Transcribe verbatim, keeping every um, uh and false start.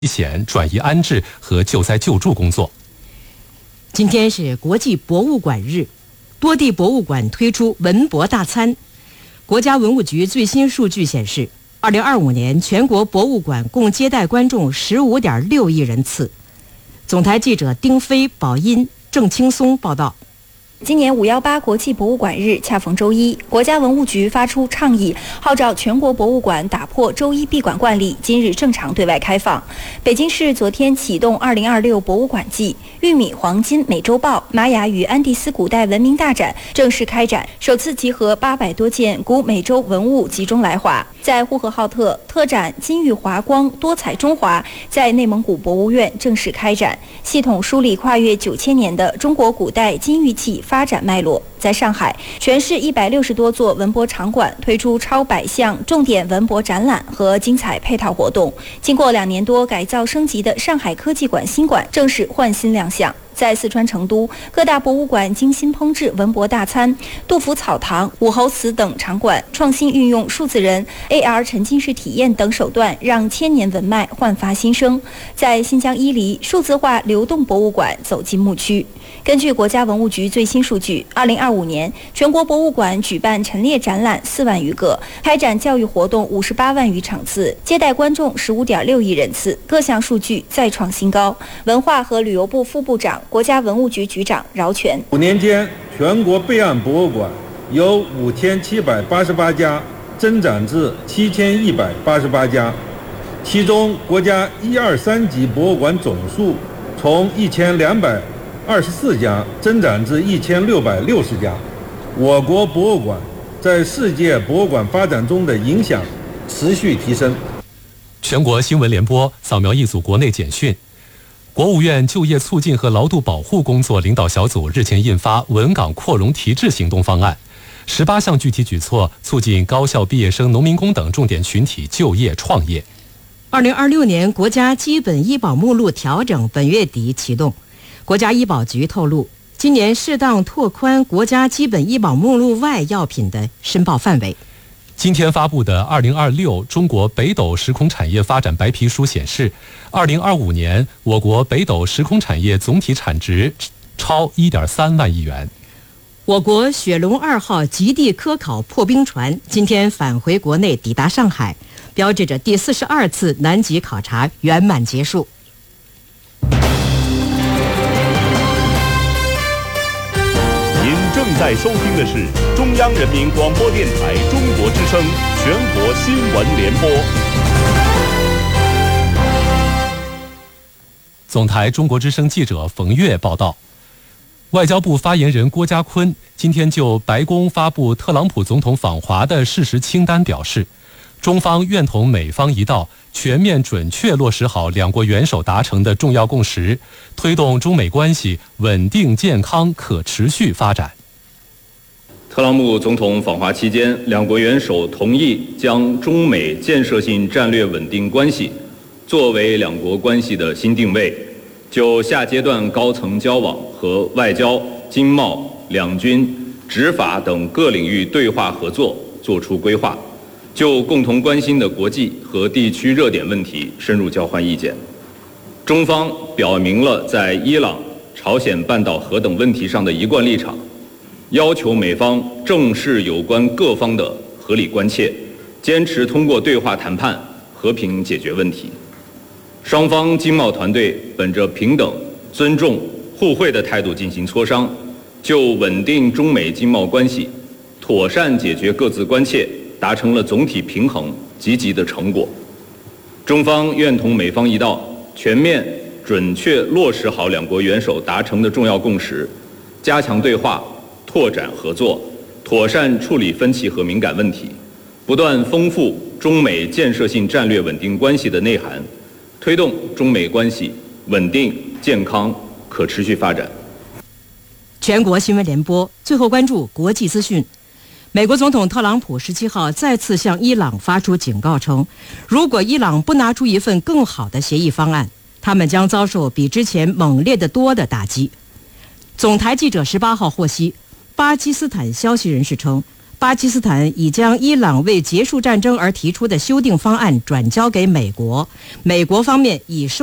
危险转移安置和救灾救助工作。 今天是国际博物馆日，多地博物馆推出文博大餐。国家文物局最新数据显示，二零二五年全国博物馆共接待观众十五点六亿人次。总台记者丁飞、宝音、郑青松报道。 今年五一八国际博物馆日恰逢周一，国家文物局发出倡议，号召全国博物馆打破周一闭馆惯例，今日正常对外开放。北京市昨天启动二零二六博物馆季，玉米、黄金、美洲豹、玛雅与安第斯古代文明大展正式开展，首次集合八百多件古美洲文物集中来华。在呼和浩特，特展金玉华光，多彩中华在内蒙古博物院正式开展，系统梳理跨越九千年的中国古代金玉器发展脉络。在上海，全市一百六十多座文博场馆推出超百项重点文博展览和精彩配套活动。经过两年多改造升级的上海科技馆新馆正式换新亮相。在四川成都，各大博物馆精心烹制文博大餐，杜甫草堂、武侯祠等场馆创新运用数字人、A R 沉浸式体验等手段，让千年文脉焕发新生。在新疆伊犁，数字化流动博物馆走进牧区。根据国家文物局最新数据，二零二五年全国博物馆举办陈列展览四万余个，开展教育活动五十八万余场次，接待观众十五点六亿人次，各项数据再创新高。文化和旅游部副部长、国家文物局局长饶全： 五年间，全国备案博物馆由五千七百八十八家增长至七千一百八十八家，其中国家一二三级博物馆总数从一千两百二十四家增长至一千六百六十家。我国博物馆在世界博物馆发展中的影响持续提升。 全国新闻联播扫描一组国内简讯。国务院就业促进和劳动保护工作领导小组日前印发稳岗扩容提质行动方案，十八项具体举措促进高校毕业生、农民工等重点群体就业创业。 二零二六年国家基本医保目录调整本月底启动。国家医保局透露，今年适当拓宽国家基本医保目录外药品的申报范围。 今天发布的二零二六中国北斗时空产业发展白皮书显示，二零二五年我国北斗时空产业总体产值超一点三万亿元。 我国雪龙二号极地科考破冰船今天返回国内，抵达上海，标志着第四十二次南极考察圆满结束。 您正在收听的是中央人民广播电台中国之声全国新闻联播。 总台中国之声记者冯月报道，外交部发言人郭家坤今天就白宫发布特朗普总统访华的事实清单表示，中方愿同美方一道，全面准确落实好两国元首达成的重要共识，推动中美关系稳定、健康、可持续发展。 特朗普总统访华期间，两国元首同意将中美建设性战略稳定关系作为两国关系的新定位，就下阶段高层交往和外交、经贸、两军、执法等各领域对话合作作出规划，就共同关心的国际和地区热点问题深入交换意见。中方表明了在伊朗、朝鲜半岛核等问题上的一贯立场，要求美方正视有关各方的合理关切，坚持通过对话谈判和平解决问题。双方经贸团队本着平等、尊重、互惠的态度进行磋商，就稳定中美经贸关系、妥善解决各自关切达成了总体平衡、积极的成果。中方愿同美方一道，全面、准确落实好两国元首达成的重要共识，加强对话，拓展合作，妥善处理分歧和敏感问题，不断丰富中美建设性战略稳定关系的内涵，推动中美关系稳定、健康、可持续发展。 全国新闻联播最后关注国际资讯。美国总统特朗普十七号再次向伊朗发出警告称，如果伊朗不拿出一份更好的协议方案，他们将遭受比之前猛烈得多的打击。总台记者十八号获悉，巴基斯坦消息人士称， 巴基斯坦已将伊朗为结束战争而提出的修订方案转交给美国，美国方面已收